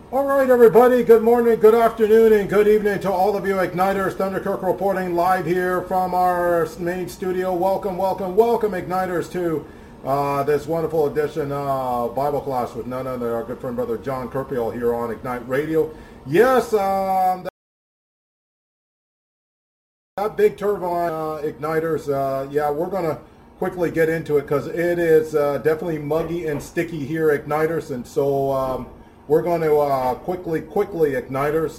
All right, everybody. Good morning, good afternoon, and good evening to all of you Igniters. Thunder Kirk reporting live here from our main studio. Welcome, welcome, welcome, Igniters, to this wonderful edition of Bible class with none other than our good friend, Brother John Kirkfield, here on Ignite Radio. Yes, that big turbine, Igniters, yeah, we're going to quickly get into it because it is definitely muggy and sticky here, Igniters, and so we're going to quickly, Igniters,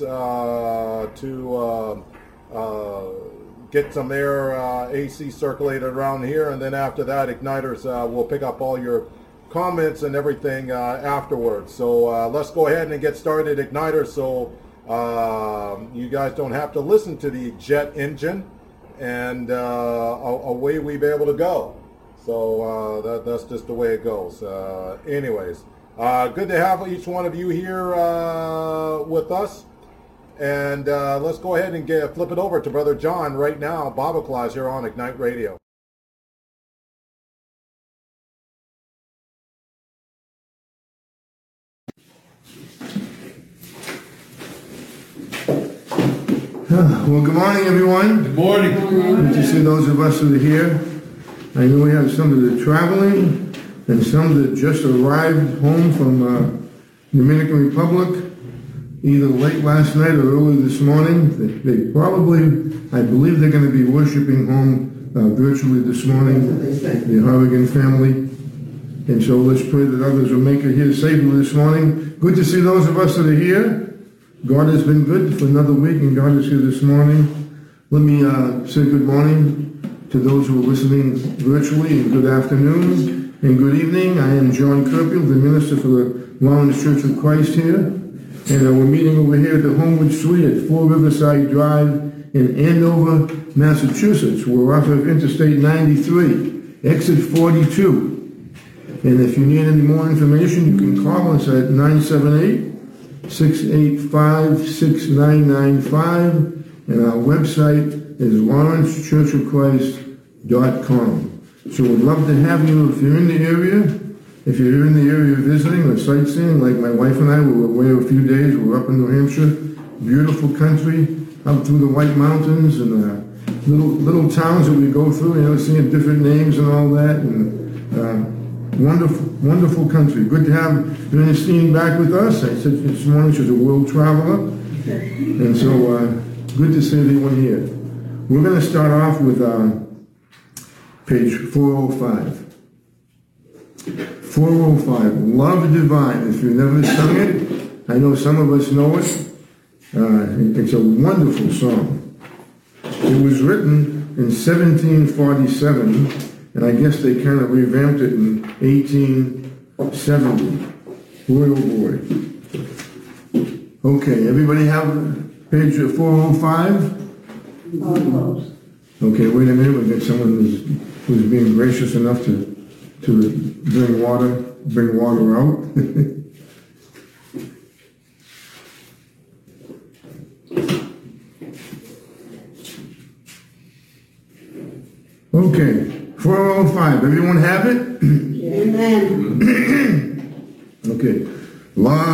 to get some air AC circulated around here, and then after that, Igniters, we'll pick up all your comments and everything afterwards. So let's go ahead and get started, Igniters, so you guys don't have to listen to the jet engine, and away we be able to go. So that's just the way it goes. Anyways. Good to have each one of you here with us, and let's go ahead and flip it over to Brother John right now, Bible class here on Ignite Radio. Well, good morning, everyone. Good morning. Good to see those of us that are here. I know we have some that are traveling, and some that just arrived home from Dominican Republic, either late last night or early this morning. They probably, I believe they're going to be worshiping home virtually this morning, the Harrigan family. And so let's pray that others will make it here safely this morning. Good to see those of us that are here. God has been good for another week, and God is here this morning. Let me say good morning to those who are listening virtually, and good afternoon. And good evening. I am John Kirkfield, the minister for the Lawrence Church of Christ here. And we're meeting over here at the Homewood Suite at 4 Riverside Drive in Andover, Massachusetts. We're off of Interstate 93, exit 42. And if you need any more information, you can call us at 978-685-6995. And our website is lawrencechurchofchrist.com. So we'd love to have you if you're in the area. If you're in the area visiting or sightseeing, like my wife and I, we were away a few days. We were up in New Hampshire. Beautiful country, up through the White Mountains, and little towns that we go through, seeing different names and all that. And wonderful country. Good to have Ernestine back with us. I said this morning she's a world traveler. And so good to see everyone here. We're going to start off with page 405. 405, Love Divine. If you've never sung it, I know some of us know it. It's a wonderful song. It was written in 1747, and I guess they kind of revamped it in 1870. Boy, oh boy. Okay, everybody have page 405? Almost. Okay, wait a minute. We got someone who's being gracious enough to bring water out. Okay, 405. Everyone have it? Amen. Okay. Love